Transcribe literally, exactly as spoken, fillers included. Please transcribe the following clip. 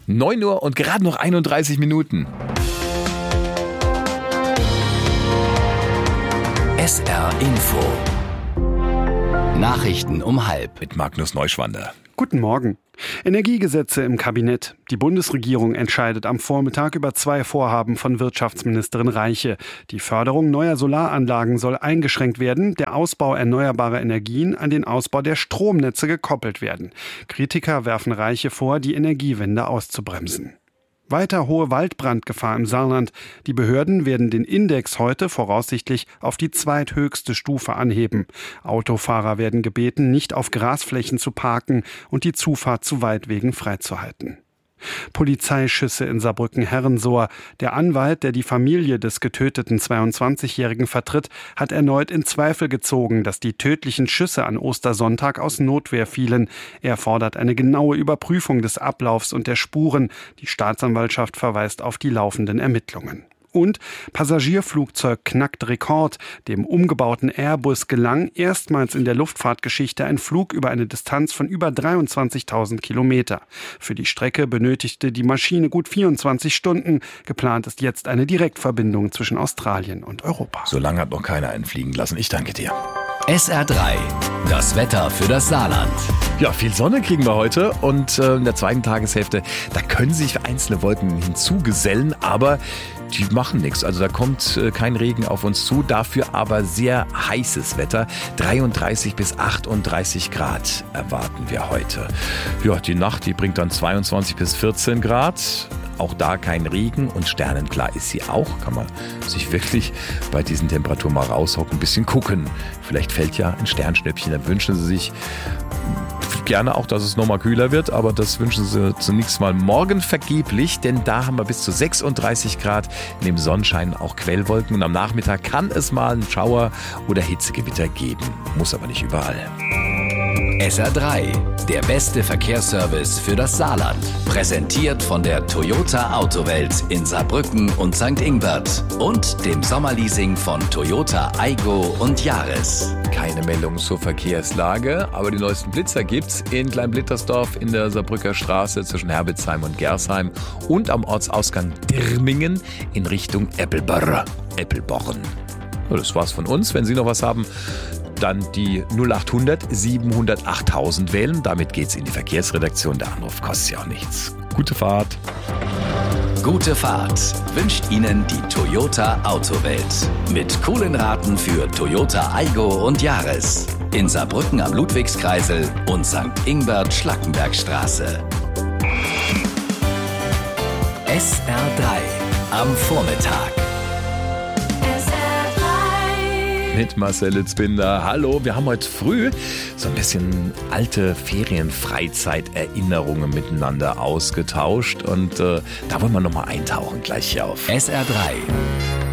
neun Uhr und gerade noch einunddreißig Minuten. S R Info. Nachrichten um halb. Mit Magnus Neuschwander. Guten Morgen. Energiegesetze im Kabinett. Die Bundesregierung entscheidet am Vormittag über zwei Vorhaben von Wirtschaftsministerin Reiche. Die Förderung neuer Solaranlagen soll eingeschränkt werden, der Ausbau erneuerbarer Energien an den Ausbau der Stromnetze gekoppelt werden. Kritiker werfen Reiche vor, die Energiewende auszubremsen. Weiter hohe Waldbrandgefahr im Saarland. Die Behörden werden den Index heute voraussichtlich auf die zweithöchste Stufe anheben. Autofahrer werden gebeten, nicht auf Grasflächen zu parken und die Zufahrt zu Waldwegen freizuhalten. Polizeischüsse in Saarbrücken-Herrensohr. Der Anwalt, der die Familie des getöteten zweiundzwanzigjährigen vertritt, hat erneut in Zweifel gezogen, dass die tödlichen Schüsse an Ostersonntag aus Notwehr fielen. Er fordert eine genaue Überprüfung des Ablaufs und der Spuren. Die Staatsanwaltschaft verweist auf die laufenden Ermittlungen. Und Passagierflugzeug knackt Rekord. Dem umgebauten Airbus gelang erstmals in der Luftfahrtgeschichte ein Flug über eine Distanz von über dreiundzwanzigtausend Kilometer. Für die Strecke benötigte die Maschine gut vierundzwanzig Stunden. Geplant ist jetzt eine Direktverbindung zwischen Australien und Europa. So lange hat noch keiner einen fliegen lassen. Ich danke dir. S R drei. Das Wetter für das Saarland. Ja, viel Sonne kriegen wir heute und äh, in der zweiten Tageshälfte, da können sich einzelne Wolken hinzugesellen, aber die machen nichts. Also da kommt äh, kein Regen auf uns zu, dafür aber sehr heißes Wetter. dreiunddreißig bis achtunddreißig Grad erwarten wir heute. Ja, die Nacht, die bringt dann zweiundzwanzig bis vierzehn Grad. Auch da kein Regen und sternenklar ist sie auch. Kann man sich wirklich bei diesen Temperaturen mal raushocken, ein bisschen gucken. Vielleicht fällt ja ein Sternschnäppchen, dann wünschen Sie sich gerne auch, dass es nochmal kühler wird, aber das wünschen Sie zunächst mal morgen vergeblich, denn da haben wir bis zu sechsunddreißig Grad, neben Sonnenschein auch Quellwolken und am Nachmittag kann es mal einen Schauer oder Hitzegewitter geben, muss aber nicht überall. S R drei, der beste Verkehrsservice für das Saarland. Präsentiert von der Toyota Autowelt in Saarbrücken und Sankt Ingbert und dem Sommerleasing von Toyota Aygo und Yaris. Keine Meldung zur Verkehrslage, aber die neuesten Blitzer gibt's in Kleinblittersdorf in der Saarbrücker Straße zwischen Herbitzheim und Gersheim und am Ortsausgang Dirmingen in Richtung Eppelborn. Eppelborn. Ja, das war's von uns. Wenn Sie noch was haben, dann die null achthundert siebenhundert achttausend wählen. Damit geht's in die Verkehrsredaktion. Der Anruf kostet ja auch nichts. Gute Fahrt. Gute Fahrt wünscht Ihnen die Toyota Autowelt. Mit coolen Raten für Toyota Aygo und Yaris. In Saarbrücken am Ludwigskreisel und Sankt Ingbert-Schlackenbergstraße. S R drei am Vormittag. Mit Marcel Litzbinder. Hallo, wir haben heute früh so ein bisschen alte Ferienfreizeiterinnerungen miteinander ausgetauscht und äh, da wollen wir nochmal eintauchen gleich hier auf S R drei.